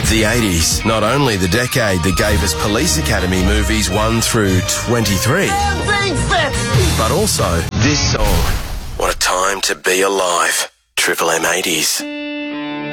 The 80s, not only the decade that gave us Police Academy movies 1 through 23, but also this song. What a time to be alive. Triple M 80s.